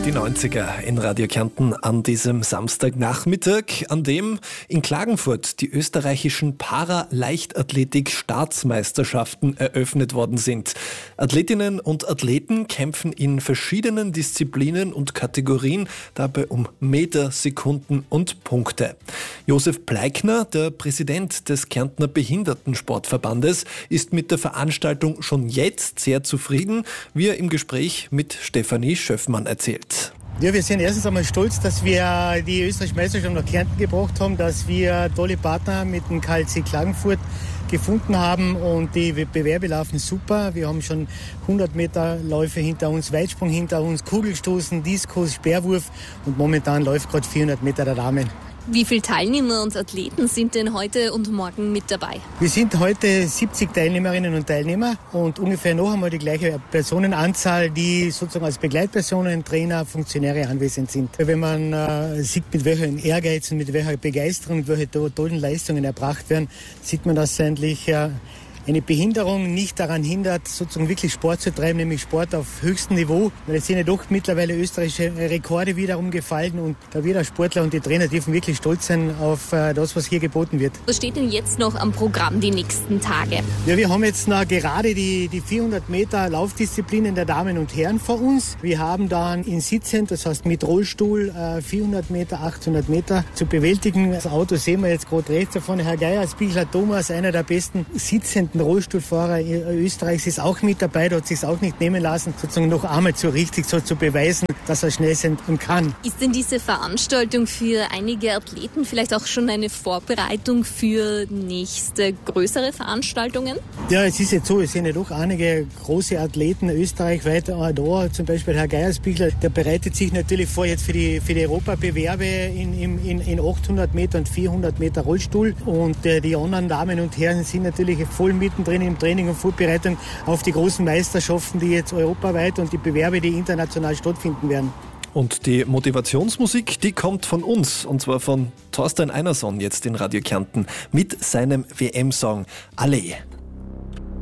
Die 90er in Radio Kärnten an diesem Samstagnachmittag, an dem in Klagenfurt die österreichischen Para-Leichtathletik-Staatsmeisterschaften eröffnet worden sind. Athletinnen und Athleten kämpfen in verschiedenen Disziplinen und Kategorien, dabei um Meter, Sekunden und Punkte. Josef Pleikner, der Präsident des Kärntner Behindertensportverbandes, ist mit der Veranstaltung schon jetzt sehr zufrieden, wie er im Gespräch mit Stefanie Schöffmann erzählt. Ja, wir sind erstens einmal stolz, dass wir die österreichische Meisterschaft nach Kärnten gebracht haben, dass wir tolle Partner mit dem KLC Klagenfurt gefunden haben und die Bewerbe laufen super. Wir haben schon 100 Meter Läufe hinter uns, Weitsprung hinter uns, Kugelstoßen, Diskus, Speerwurf und momentan läuft gerade 400 Meter der Damen. Wie viele Teilnehmer und Athleten sind denn heute und morgen mit dabei? Wir sind heute 70 Teilnehmerinnen und Teilnehmer und ungefähr noch einmal die gleiche Personenanzahl, die sozusagen als Begleitpersonen, Trainer, Funktionäre anwesend sind. Wenn man sieht, mit welchem Ehrgeiz und mit welcher Begeisterung, mit welchen tollen Leistungen erbracht werden, sieht man, dass eigentlich eine Behinderung nicht daran hindert, sozusagen wirklich Sport zu treiben, nämlich Sport auf höchstem Niveau. Weil es sind ja doch mittlerweile österreichische Rekorde wiederum gefallen und da wir als Sportler und die Trainer dürfen wirklich stolz sein auf das, was hier geboten wird. Was steht denn jetzt noch am Programm die nächsten Tage? Ja, wir haben jetzt gerade die 400 Meter Laufdisziplinen der Damen und Herren vor uns. Wir haben dann in Sitzend, das heißt mit Rollstuhl, 400 Meter, 800 Meter zu bewältigen. Das Auto sehen wir jetzt gerade rechts davon. Herr Geierspiegler Thomas, einer der besten sitzenden Rollstuhlfahrer Österreichs, ist auch mit dabei. Der hat sich auch nicht nehmen lassen, sozusagen noch einmal so richtig so zu beweisen, dass er schnell sein kann. Ist denn diese Veranstaltung für einige Athleten vielleicht auch schon eine Vorbereitung für nächste größere Veranstaltungen? Ja, es ist jetzt so, es sind ja doch einige große Athleten österreichweit da. Zum Beispiel Herr Geierspiegler, der bereitet sich natürlich vor jetzt für die Europabewerbe in 800 Meter und 400 Meter Rollstuhl. Und die anderen Damen und Herren sind natürlich voll mittendrin im Training und Vorbereitung auf die großen Meisterschaften, die jetzt europaweit und die Bewerbe, die international stattfinden werden. Und die Motivationsmusik, die kommt von uns, und zwar von Thorstein Einerson jetzt in Radio Kärnten mit seinem WM-Song Allee.